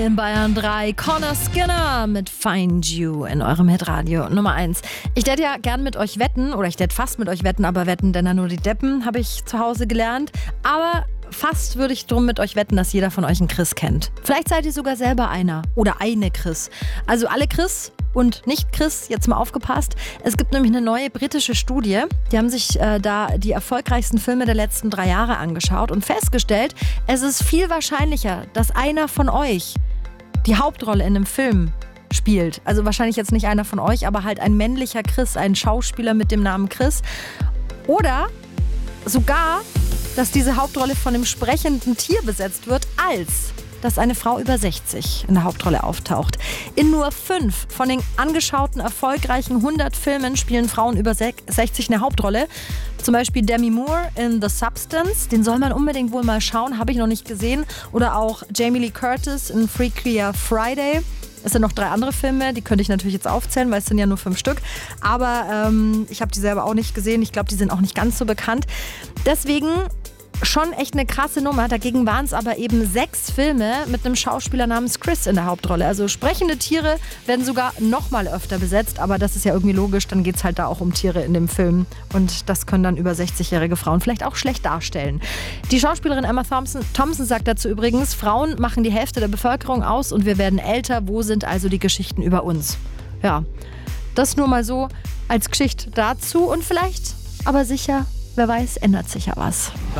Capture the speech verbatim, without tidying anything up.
In Bayern drei, Connor Skinner mit Find You in eurem Hitradio Nummer eins. Ich werde ja gern mit euch wetten, oder ich werde fast mit euch wetten, aber wetten denn nur die Deppen, habe ich zu Hause gelernt. Aber fast würde ich drum mit euch wetten, dass jeder von euch einen Chris kennt. Vielleicht seid ihr sogar selber einer oder eine Chris. Also alle Chris und nicht Chris, jetzt mal aufgepasst. Es gibt nämlich eine neue britische Studie. Die haben sich äh, da die erfolgreichsten Filme der letzten drei Jahre angeschaut und festgestellt, es ist viel wahrscheinlicher, dass einer von euch die Hauptrolle in einem Film spielt. Also wahrscheinlich jetzt nicht einer von euch, aber halt ein männlicher Chris, ein Schauspieler mit dem Namen Chris. Oder sogar, dass diese Hauptrolle von einem sprechenden Tier besetzt wird, als dass eine Frau über sechzig in der Hauptrolle auftaucht. In nur fünf von den angeschauten erfolgreichen hundert Filmen spielen Frauen über sechzig eine Hauptrolle. Zum Beispiel Demi Moore in The Substance, den soll man unbedingt wohl mal schauen, habe ich noch nicht gesehen. Oder auch Jamie Lee Curtis in Freakier Friday. Es sind noch drei andere Filme, die könnte ich natürlich jetzt aufzählen, weil es sind ja nur fünf Stück. Aber ähm, ich habe die selber auch nicht gesehen. Ich glaube, die sind auch nicht ganz so bekannt. Deswegen schon echt eine krasse Nummer. Dagegen waren es aber eben sechs Filme mit einem Schauspieler namens Chris in der Hauptrolle. Also sprechende Tiere werden sogar noch mal öfter besetzt. Aber das ist ja irgendwie logisch. Dann geht es halt da auch um Tiere in dem Film. Und das können dann über sechzigjährige Frauen vielleicht auch schlecht darstellen. Die Schauspielerin Emma Thompson, Thompson sagt dazu übrigens, Frauen machen die Hälfte der Bevölkerung aus und wir werden älter. Wo sind also die Geschichten über uns? Ja, das nur mal so als Geschichte dazu. Und vielleicht, aber sicher, wer weiß, ändert sich ja was.